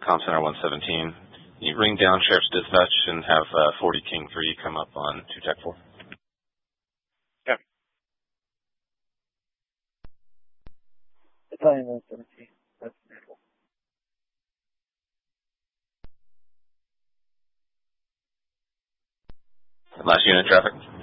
Comm Center 117. You ring down Sheriff's Dispatch and have 40 King 3 come up on 2 Tech 4. Okay. Battalion 117. That's beautiful. Last unit traffic.